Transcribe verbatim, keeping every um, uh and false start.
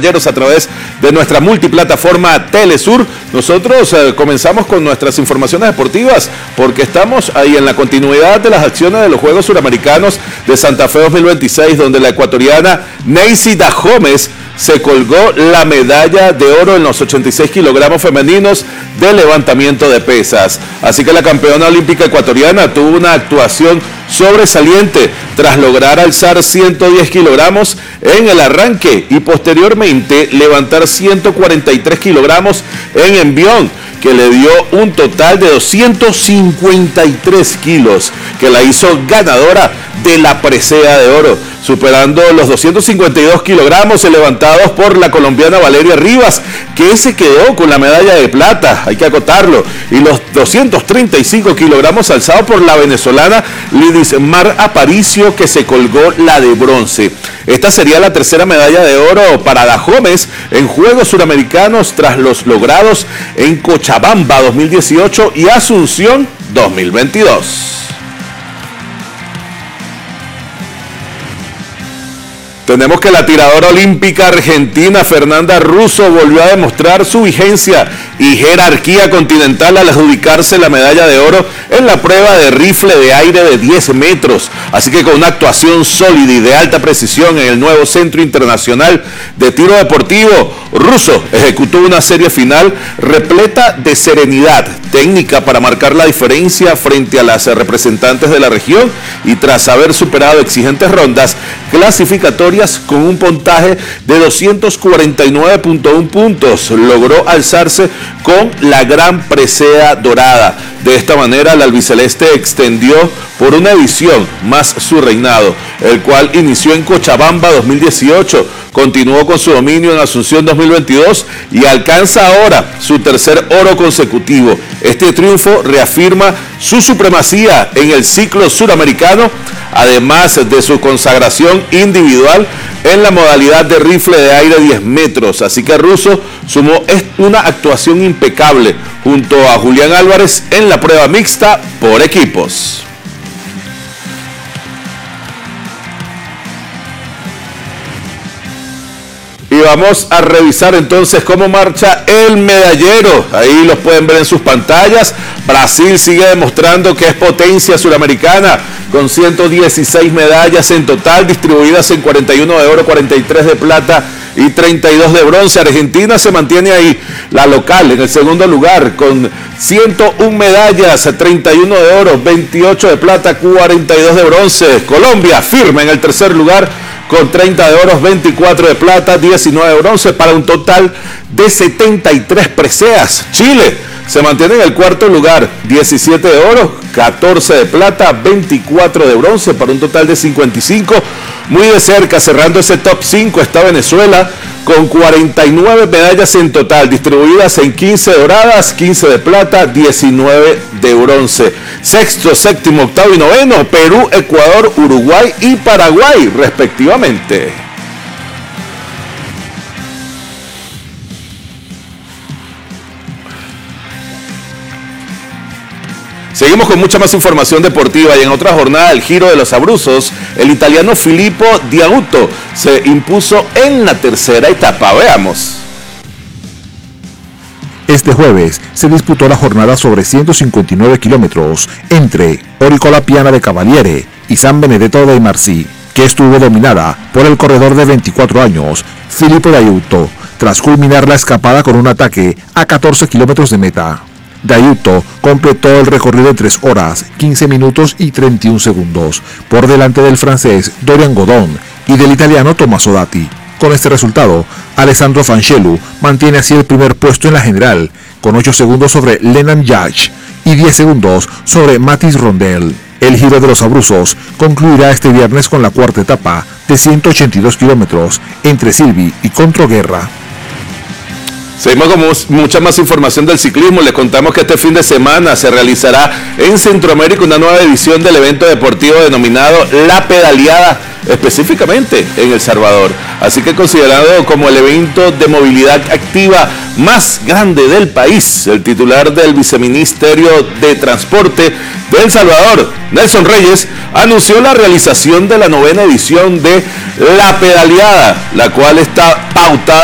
caballeros, a través de nuestra multiplataforma Telesur. Nosotros eh, comenzamos con nuestras informaciones deportivas porque estamos ahí en la continuidad de las acciones de los Juegos Suramericanos de Santa Fe dos mil veintiséis, donde la ecuatoriana Neisy Dahomes se colgó la medalla de oro en los ochenta y seis kilogramos femeninos de levantamiento de pesas. Así que la campeona olímpica ecuatoriana tuvo una actuación sobresaliente tras lograr alzar ciento diez kilogramos en el arranque y posteriormente levantar ciento cuarenta y tres kilogramos en envión, que le dio un total de doscientos cincuenta y tres kilos, que la hizo ganadora de la presea de oro, superando los doscientos cincuenta y dos kilogramos levantados por la colombiana Valeria Rivas, que se quedó con la medalla de plata, hay que acotarlo, y los doscientos treinta y cinco kilogramos alzados por la venezolana Lidis Mar Aparicio, que se colgó la de bronce. Esta sería la tercera medalla de oro para Dahomes en Juegos Suramericanos tras los logrados en Cochabamba dos mil dieciocho y Asunción dos mil veintidós. Tenemos que la tiradora olímpica argentina Fernanda Russo volvió a demostrar su vigencia y jerarquía continental al adjudicarse la medalla de oro en la prueba de rifle de aire de diez metros. Así que con una actuación sólida y de alta precisión en el nuevo Centro Internacional de Tiro Deportivo, Russo ejecutó una serie final repleta de serenidad técnica para marcar la diferencia frente a las representantes de la región, y tras haber superado exigentes rondas clasificatorias con un puntaje de doscientos cuarenta y nueve punto uno puntos, logró alzarse con la gran presea dorada. De esta manera, la albiceleste extendió por una edición más su reinado, el cual inició en Cochabamba dos mil dieciocho, continuó con su dominio en Asunción dos mil veintidós y alcanza ahora su tercer oro consecutivo. Este triunfo reafirma su supremacía en el ciclo suramericano, además de su consagración individual en la modalidad de rifle de aire diez metros. Así que Russo sumó una actuación impecable junto a Julián Álvarez en la prueba mixta por equipos. Y vamos a revisar entonces cómo marcha el medallero. Ahí los pueden ver en sus pantallas. Brasil sigue demostrando que es potencia suramericana, con ciento dieciséis medallas en total, distribuidas en cuarenta y uno de oro, cuarenta y tres de plata y treinta y dos de bronce. Argentina se mantiene ahí, la local, en el segundo lugar, con ciento uno medallas, treinta y uno de oro, veintiocho de plata, cuarenta y dos de bronce. Colombia firme en el tercer lugar, con treinta de oro, veinticuatro de plata, diecinueve de bronce, para un total de setenta y tres preseas. Chile se mantiene en el cuarto lugar, diecisiete de oro, catorce de plata, veinticuatro de bronce, para un total de cincuenta y cinco. Muy de cerca, cerrando ese top cinco, está Venezuela, con cuarenta y nueve medallas en total, distribuidas en quince doradas, quince de plata, diecinueve de bronce. Sexto, séptimo, octavo y noveno, Perú, Ecuador, Uruguay y Paraguay, respectivamente. Seguimos con mucha más información deportiva y en otra jornada del Giro de los Abruzos, el italiano Filippo Di Auto se impuso en la tercera etapa. Veamos. Este jueves se disputó la jornada sobre ciento cincuenta y nueve kilómetros entre Oricola Piana de Cavaliere y San Benedetto dei Marsi, que estuvo dominada por el corredor de veinticuatro años, Filippo Di Auto, tras culminar la escapada con un ataque a catorce kilómetros de meta. Di Auto completó el recorrido en tres horas, quince minutos y treinta y un segundos, por delante del francés Dorian Godon y del italiano Tommaso Dati. Con este resultado, Alessandro Fanchelu mantiene así el primer puesto en la general, con ocho segundos sobre Lenan Yach y diez segundos sobre Mathis Rondel. El Giro de los Abruzos concluirá este viernes con la cuarta etapa de ciento ochenta y dos kilómetros entre Silvi y Controguerra. Seguimos con mucha más información del ciclismo. Les contamos que este fin de semana se realizará en Centroamérica una nueva edición del evento deportivo denominado La Pedaleada, específicamente en El Salvador. Así que, considerado como el evento de movilidad activa más grande del país, el titular del Viceministerio de Transporte de El Salvador, Nelson Reyes, anunció la realización de la novena edición de La Pedaleada, la cual está pautada